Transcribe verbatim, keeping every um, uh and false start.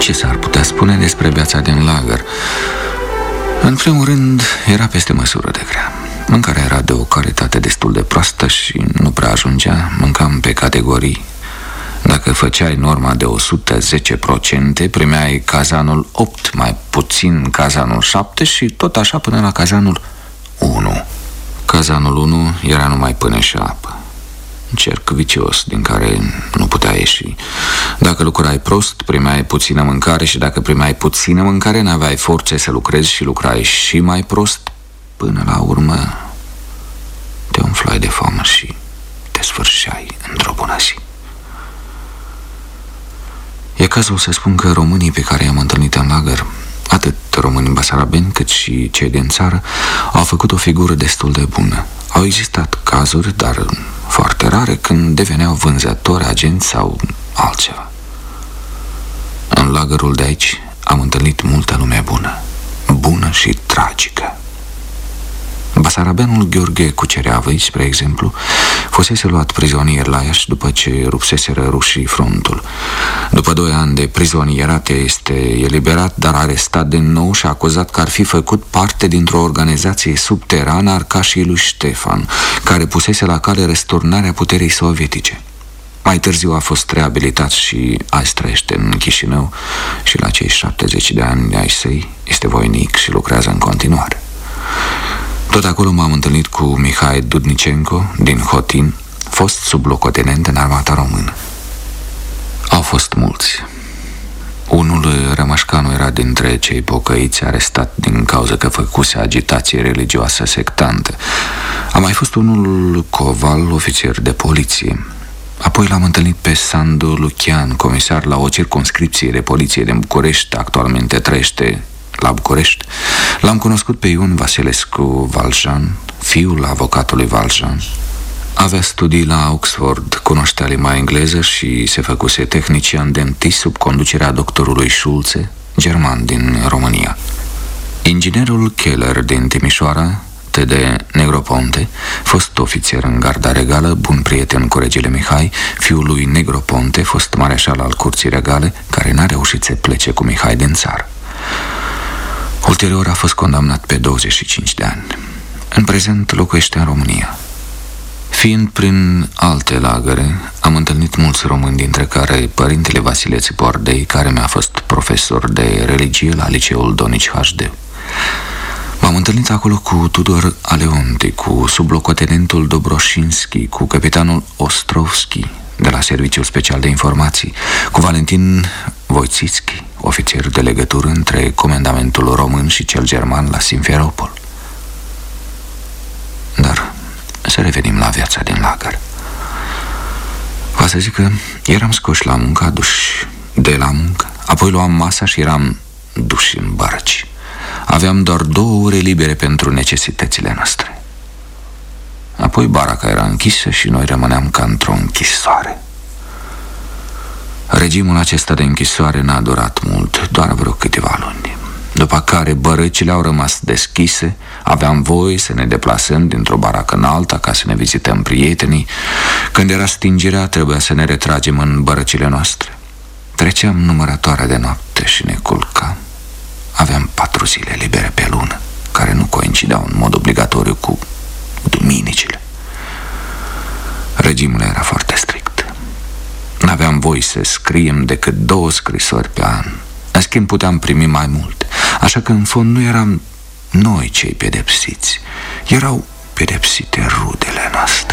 Ce s-ar putea spune despre viața din lagăr? În primul rând, era peste măsură de grea. Mâncarea era de o calitate destul de proastă și nu prea ajungea. Mâncam pe categorii. Dacă făceai norma de o sută zece la sută, primeai cazanul opt, mai puțin cazanul șapte și tot așa până la cazanul unu. Cazanul unu era numai pâine și apă. Cerc vicios din care nu putea ieși. Dacă lucrai prost, primeai puțină mâncare și dacă primeai puțină mâncare, n-aveai forțe să lucrezi și lucrai și mai prost. Până la urmă te umflai de foame și te sfârșeai într-o bună zi. E cazul să spun că românii pe care i-am întâlnit în lagăr, atât românii basarabeni cât și cei din țară, au făcut o figură destul de bună. Au existat cazuri, dar foarte rare, când deveneau vânzători, agenți sau altceva. În lagărul de aici am întâlnit multă lume bună, bună și tragică. Basarabeanul Gheorghe Cucereavăi, spre exemplu, fusese luat prizonier la Iași după ce rupseseră rușii frontul. După doi ani de prizonierate este eliberat, dar arestat din nou și acuzat că ar fi făcut parte dintr-o organizație subterană a arcașii lui Ștefan, care pusese la cale răsturnarea puterii sovietice. Mai târziu a fost reabilitat și azi trăiește în Chișinău și la cei șaptezeci de ani ai săi este voinic și lucrează în continuare. Tot acolo m-am întâlnit cu Mihai Dudnicenko din Hotin, fost sublocotenent în armata română. Au fost mulți. Unul, Rămășcanu, era dintre cei pocăiți, arestat din cauza că făcuse agitație religioasă sectantă. A mai fost unul, Coval, ofițer de poliție. Apoi l-am întâlnit pe Sandu Lucian, comisar la o circumscripție de poliție din București, actualmente trăiește la București. L-am cunoscut pe Ion Vasilescu Valjean, fiul avocatului Valjean. Avea studii la Oxford, cunoștea limba engleză și se făcuse tehnician dentist sub conducerea doctorului Schulze, german din România. Inginerul Keller din Timișoara, T D Negroponte, fost ofițer în garda regală, bun prieten cu regele Mihai, fiul lui Negroponte, fost mareșal al curții regale, care n-a reușit să plece cu Mihai din țară. Ulterior a fost condamnat pe douăzeci și cinci de ani. În prezent locuiește în România. Fiind prin alte lagăre, am întâlnit mulți români, dintre care părintele Vasile Țipordei, care mi-a fost profesor de religie la liceul Donici H D. M-am întâlnit acolo cu Tudor Aleonti, cu sublocotenentul Dobroșinski, cu capitanul Ostrovski de la Serviciul Special de Informații, cu Valentin Voițitski, ofițer de legătură între comandamentul român și cel german la Simferopol. Dar să revenim la viața din lagăr. Va să zic că eram scoși la muncă, aduși de la muncă, apoi luam masa și eram duși în bărci. Aveam doar două ore libere pentru necesitățile noastre. Apoi baraca era închisă și noi rămâneam ca într-o închisoare. Regimul acesta de închisoare n-a durat mult, doar vreo câteva luni. După care bărăcile au rămas deschise, aveam voie să ne deplasăm dintr-o baracă în alta ca să ne vizităm prietenii. Când era stingerea, trebuia să ne retragem în bărăcile noastre. Treceam numărătoarea de noapte și ne culcam. Aveam patru zile libere pe lună, care nu coincideau în mod obligatoriu cu duminicile. Regimul era foarte strict. N-aveam voie să scriem decât două scrisori pe an. În schimb puteam primi mai mult. Așa că în fond nu eram noi cei pedepsiți, erau pedepsite rudele noastre.